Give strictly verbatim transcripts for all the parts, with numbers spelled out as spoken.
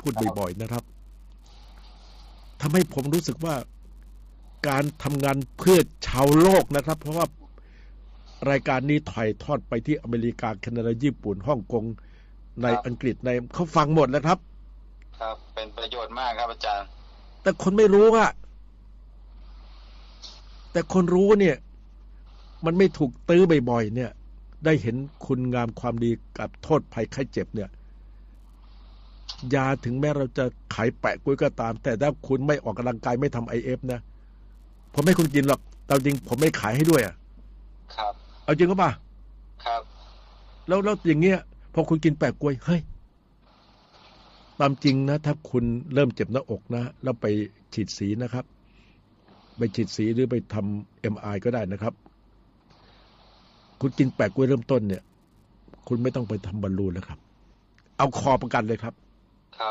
พูดบ่อยๆนะครับทำให้ผมรู้สึกว่าการทำงานเพื่อชาวโลกนะครับเพราะว่ารายการนี้ถ่ายทอดไปที่อเมริกาแคนาดาญี่ปุ่นฮ่องกงในอังกฤษในเขาฟังหมดแล้วครับครับเป็นประโยชน์มากครับอาจารย์แต่คนไม่รู้อะแต่คนรู้เนี่ยมันไม่ถูกตื้อบ่อยๆเนี่ยได้เห็นคุณงามความดีกับโทษภัยไข้เจ็บเนี่ยยาถึงแม้เราจะขายแปะกุ้ยก็ตามแต่ถ้าคุณไม่ออกกำลังกายไม่ทำ ไอ เอฟ นะผมไม่คุณกินหรอกแต่จริงผมไม่ขายให้ด้วยอ่ะครับเอาจริงก็ป่ะครับแล้วแล้วอย่างเงี้ยพอคุณกินแปะกุ้ยเฮ้ยตามจริงนะถ้าคุณเริ่มเจ็บหน้าอกนะแล้วไปฉีดสีนะครับไปฉีดสีหรือไปทำ เอ็ม อาร์ ไอ ก็ได้นะครับคุณกินแปะกุ้ยเริ่มต้นเนี่ยคุณไม่ต้องไปทำบอลลูนแล้วครับเอาคอประกันเลยครับครับ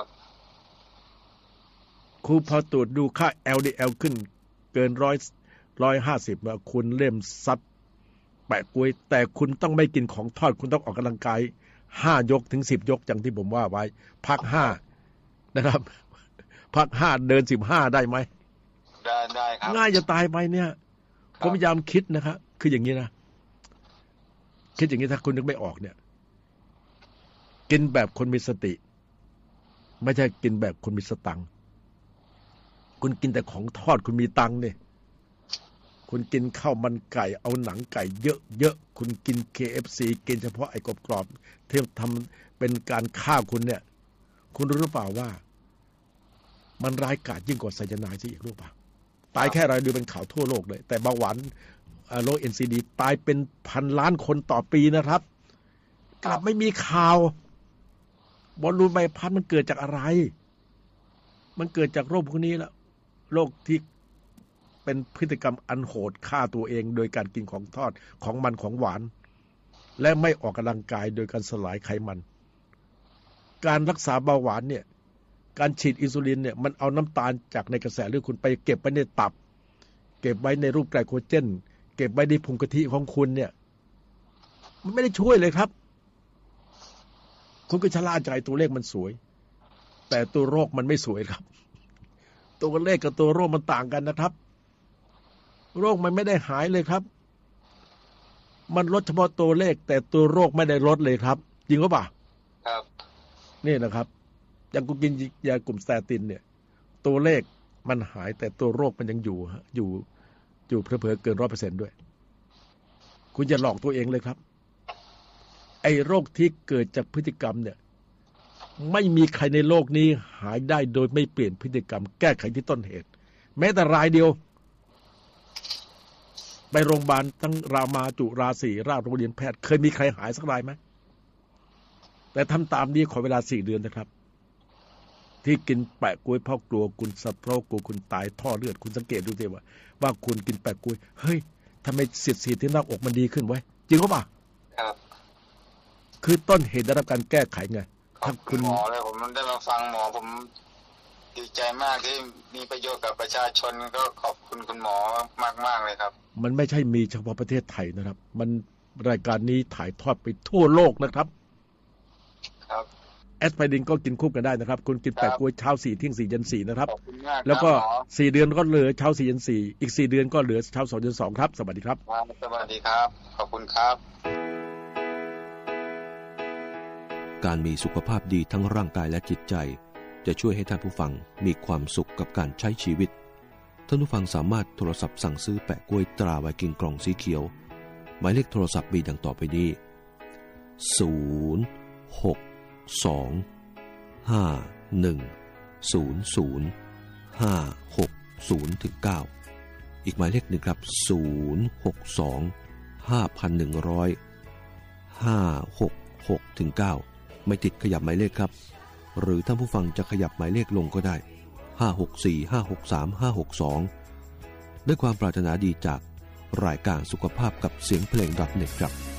ครูพอตรวจดูค่า แอล ดี แอล ขึ้นเกินร้อยร้อยห้าสิบคุณเริ่มซัดแปะกุ้ยแต่คุณต้องไม่กินของทอดคุณต้องออกกำลังกายห้ายกถึงสิบยกอย่างที่ผมว่าไว้พักห้านะครับพักห้าเดินสิบห้าได้ไหมได้ได้ครับง่ายจะตายไปเนี่ยผมพยายามคิดนะครับคืออย่างนี้นะคิดอย่างนี้ถ้าคุณนึกไม่ออกเนี่ยกินแบบคนมีสติไม่ใช่กินแบบคนมีสตังค์คุณกินแต่ของทอดคุณมีตังค์เนี่ยคุณกินข้าวมันไก่เอาหนังไก่เยอะๆคุณกิน เค เอฟ ซี กินเฉพาะไอ้กรอบๆที่ทำเป็นการฆ่าคุณเนี่ยคุณรู้หรือเปล่าว่ามันร้ายกาจยิ่งกว่าไซยาไนด์ซะอีกรู้ป่ะตายแค่รายเดือนเป็นข่าวทั่วโลกเลยแต่เบาหวานโรค เอ็น ซี ดี ตายเป็นพันล้านคนต่อปีนะครับกลับไม่มีข่าวบอลลูนใบพัดมันเกิดจากอะไรมันเกิดจากโรคพวกนี้แหละโรคที่เป็นพฤติกรรมอันโหดฆ่าตัวเองโดยการกินของทอดของมันของหวานและไม่ออกกำลังกายโดยการสลายไขมันการรักษาเบาหวานเนี่ยการฉีดอินซูลินเนี่ยมันเอาน้ำตาลจากในกระแสเลือดคุณไปเก็บไว้ในตับเก็บไว้ในรูปไกลโคเจนเก็บไว้ในพุงกะทิของคุณเนี่ยมันไม่ได้ช่วยเลยครับคุณก็ชะล่าใจตัวเลขมันสวยแต่ตัวโรคมันไม่สวยครับตัวเลขกับตัวโรคมันต่างกันนะครับโรคมันไม่ได้หายเลยครับมันลดเฉพาะตัวเลขแต่ตัวโรคไม่ได้ลดเลยครับจริงหรือเปล่าครับนี่นะครับอย่างกูกินยากลุ่มสเตตินเนี่ยตัวเลขมันหายแต่ตัวโรคมันยังอยู่ฮะอยู่อยู่เผลอๆเกินร้อยเปอร์เซ็นต์ด้วยคุณอย่าหลอกตัวเองเลยครับไอ้โรคที่เกิดจากพฤติกรรมเนี่ยไม่มีใครในโลกนี้หายได้โดยไม่เปลี่ยนพฤติกรรมแก้ไขที่ต้นเหตุแม้แต่รายเดียวไปโรงพยาบาลทั้งรามาจุราศีราชโรงเรียนแพทย์เคยมีใครหายสักรายไหมแต่ทำตามนี้ขอเวลาสี่เดือนนะครับที่กินแปะกล้วยเพราะกลัวคุณสโตรกกลัวคุณตายท่อเลือดคุณสังเกตดูสิว่าว่าคุณกินแปะกล้วยเฮ้ยทำไมเสียดสีที่หน้าอกมันดีขึ้นไว้จริงหรือเปล่าครับคือต้นเหตุได้รับการแก้ไขไงถ้าคุณหมอเลยผมได้มาฟังหมอผมดีใจมากที่มีประโยชน์กับประชาชนก็ขอบคุณคุณหมอมากๆเลยครับมันไม่ใช่มีเฉพาะประเทศไทยนะครับมันรายการนี้ถ่ายทอดไปทั่วโลกนะครับครับแอสไพรินก็กินคู่กันได้นะครับคุณกินแปะกล้วยเช้าสี่เที่ยงสี่เย็นสี่นะครับแล้วก็สี่เดือนก็เหลือเช้าสี่เย็นสี่อีกสี่เดือนก็เหลือเช้าสองเย็นสองครับสวัสดีครับสวัสดีครับขอบคุณครับการมีสุขภาพดีทั้งร่างกายและจิตใจจะช่วยให้ท่านผู้ฟังมีความสุขกับการใช้ชีวิตท่านผู้ฟังสามารถโทรศัพท์สั่งซื้อแปะกล้วยตราไวกิ้งกล่องสีเขียวหมายเลขโทรศัพท์มีดังต่อไปนี้ศูนย์ หก สอง ห้า หนึ่ง ศูนย์ ศูนย์ ห้า หก ศูนย์ ถึง เก้าอีกหมายเลขหนึ่งครับศูนย์ หก สอง ห้า หนึ่ง ศูนย์ ห้า หก หก ถึง เก้าไม่ติดขยับหมายเลขครับหรือท่านผู้ฟังจะขยับหมายเลขลงก็ได้ห้า หก สี่ ห้า หก สาม ห้า หก สองด้วยความปรารถนาดีจากรายการสุขภาพกับเสียงเพลง .net ครับ